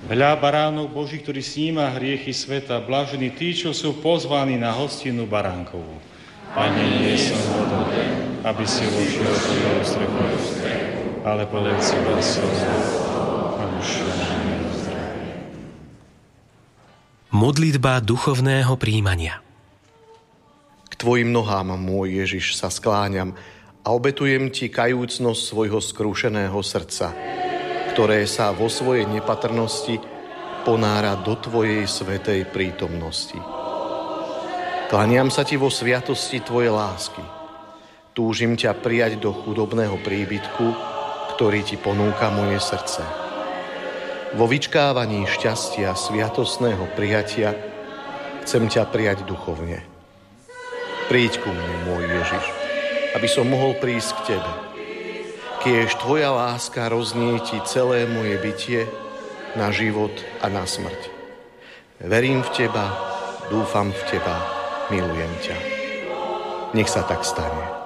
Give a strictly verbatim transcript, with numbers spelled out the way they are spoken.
Hľa baránok Boží, ktorý sníma hriechy sveta, blážení tí, čo sú pozvaní na hostinu baránkovú. Pane, nie som hoden, aby si vošiel do tvojho strechu, ale povedz si hlasom a duša moja zdravie. Modlitba duchovného príjmania. K tvojim nohám, môj Ježiš, sa skláňam a obetujem ti kajúcnosť svojho skrúšeného srdca, ktoré sa vo svojej nepatrnosti ponára do tvojej svätej prítomnosti. Klaniam sa ti vo sviatosti tvojej lásky. Túžim ťa prijať do chudobného príbytku, ktorý ti ponúka moje srdce. Vo vyčkávaní šťastia sviatostného prijatia chcem ťa prijať duchovne. Príď ku mne, môj Ježiš, aby som mohol prísť k tebe. Kiež tvoja láska roznieti celé moje bytie na život a na smrť. Verím v teba, dúfam v teba, milujem ťa. Nech sa tak stane.